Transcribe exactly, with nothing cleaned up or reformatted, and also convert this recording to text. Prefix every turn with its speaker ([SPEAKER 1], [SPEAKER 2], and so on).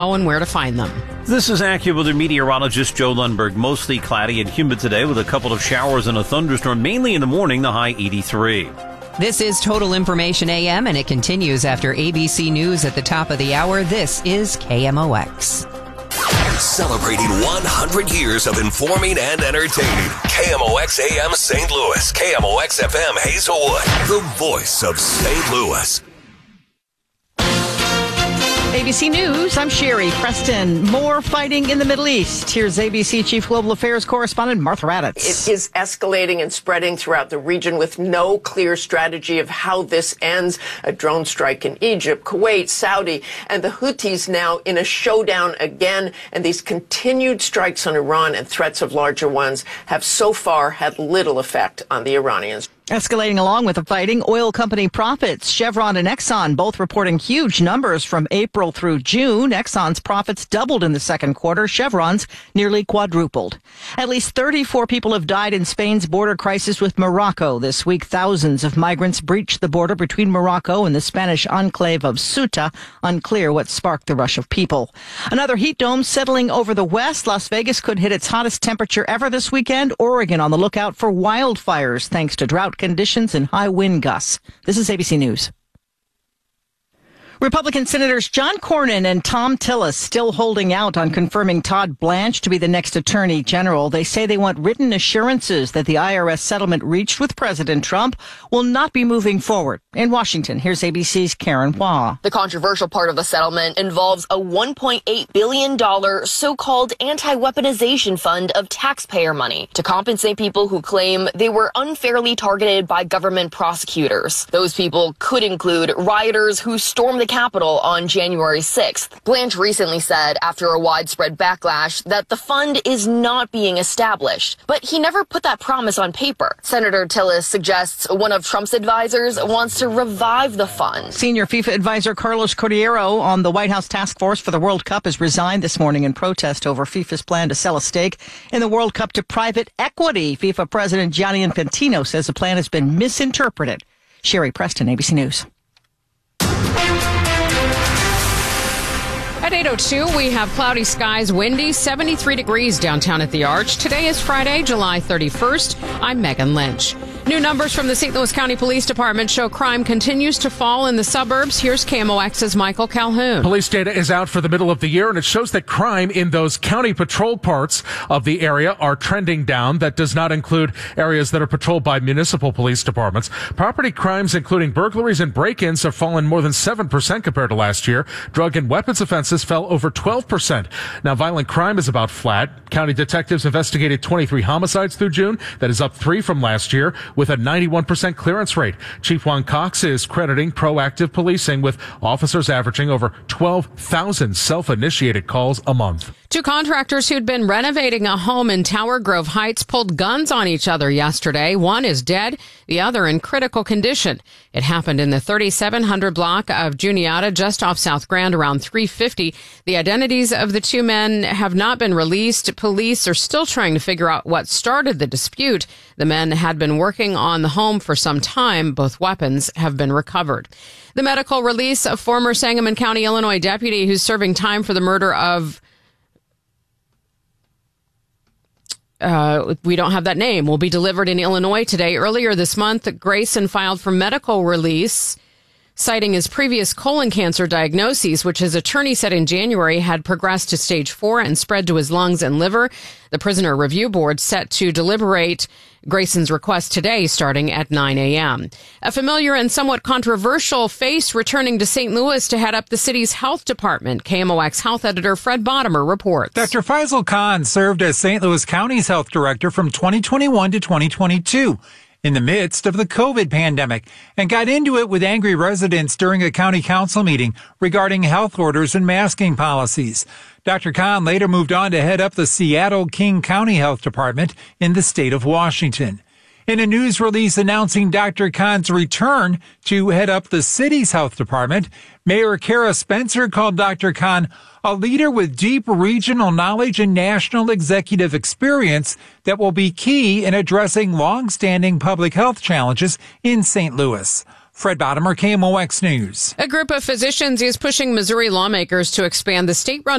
[SPEAKER 1] and where to find them.
[SPEAKER 2] This is AccuWeather meteorologist Joe Lundberg. Mostly cloudy and humid today with a couple of showers and a thunderstorm, mainly in the morning, the high eighty-three.
[SPEAKER 3] This is Total Information A M, and it continues after A B C News at the top of the hour. This is K M O X.
[SPEAKER 4] Celebrating one hundred years of informing and entertaining. K M O X A M Saint Louis. K M O X F M Hazelwood. The voice of Saint Louis.
[SPEAKER 5] A B C News, I'm Sherry Preston. More fighting in the Middle East. Here's A B C Chief Global Affairs Correspondent Martha Raddatz.
[SPEAKER 6] It is escalating and spreading throughout the region with no clear strategy of how this ends. A drone strike in Egypt, Kuwait, Saudi, and the Houthis now in a showdown again. And these continued strikes on Iran and threats of larger ones have so far had little effect on the Iranians.
[SPEAKER 5] Escalating along with the fighting, oil company profits. Chevron and Exxon both reporting huge numbers from April through June. Exxon's profits doubled in the second quarter. Chevron's nearly quadrupled. At least thirty-four people have died in Spain's border crisis with Morocco. This week, thousands of migrants breached the border between Morocco and the Spanish enclave of Ceuta. Unclear what sparked the rush of people. Another heat dome settling over the west. Las Vegas could hit its hottest temperature ever this weekend. Oregon on the lookout for wildfires thanks to drought conditions and high wind gusts. This is A B C News. Republican Senators John Cornyn and Thom Tillis still holding out on confirming Todd Blanche to be the next Attorney General. They say they want written assurances that the I R S settlement reached with President Trump will not be moving forward. In Washington, here's A B C's Karen Hua.
[SPEAKER 7] The controversial part of the settlement involves a one point eight billion dollars so-called anti-weaponization fund of taxpayer money to compensate people who claim they were unfairly targeted by government prosecutors. Those people could include rioters who stormed the Capitol on January sixth. Blanche recently said after a widespread backlash that the fund is not being established, but he never put that promise on paper. Senator Tillis suggests one of Trump's advisors wants to revive the fund.
[SPEAKER 5] Senior FIFA advisor Carlos Cordeiro on the White House task force for the World Cup has resigned this morning in protest over FIFA's plan to sell a stake in the World Cup to private equity. FIFA President Gianni Infantino says the plan has been misinterpreted. Sherry Preston, A B C News.
[SPEAKER 1] At eight oh two, we have cloudy skies, windy, seventy-three degrees downtown at the Arch. Today is Friday, July thirty-first. I'm Megan Lynch. New numbers from the Saint Louis County Police Department show crime continues to fall in the suburbs. Here's K M O X's Michael Calhoun.
[SPEAKER 8] Police data is out for the middle of the year, and it shows that crime in those county patrol parts of the area are trending down. That does not include areas that are patrolled by municipal police departments. Property crimes, including burglaries and break-ins, have fallen more than seven percent compared to last year. Drug and weapons offenses fell over twelve percent. Now, violent crime is about flat. County detectives investigated twenty-three homicides through June. That is up three from last year, with a ninety-one percent clearance rate. Chief Juan Cox is crediting proactive policing, with officers averaging over twelve thousand self-initiated calls a month.
[SPEAKER 1] Two contractors who'd been renovating a home in Tower Grove Heights pulled guns on each other yesterday. One is dead, the other in critical condition. It happened in the thirty-seven hundred block of Juniata, just off South Grand, around three fifty. The identities of the two men have not been released. Police are still trying to figure out what started the dispute. The men had been working on the home for some time. Both weapons have been recovered. The medical release of former Sangamon County, Illinois deputy who's serving time for the murder of Uh, we don't have that name, will be delivered in Illinois today. Earlier this month, Grayson filed for medical release, citing his previous colon cancer diagnoses, which his attorney said in January had progressed to stage four and spread to his lungs and liver. The Prisoner Review Board set to deliberate Grayson's request today, starting at nine a.m. A familiar and somewhat controversial face returning to Saint Louis to head up the city's health department. K M O X health editor Fred Bottomer reports.
[SPEAKER 9] Doctor Faisal Khan served as Saint Louis County's health director from twenty twenty-one to twenty twenty-two. In the midst of the COVID pandemic, and got into it with angry residents during a county council meeting regarding health orders and masking policies. Doctor Khan later moved on to head up the Seattle King County Health Department in the state of Washington. In a news release announcing Doctor Khan's return to head up the city's health department, Mayor Kara Spencer called Doctor Khan a leader with deep regional knowledge and national executive experience that will be key in addressing long-standing public health challenges in Saint Louis. Fred Bottomer, K M O X News.
[SPEAKER 1] A group of physicians is pushing Missouri lawmakers to expand the state-run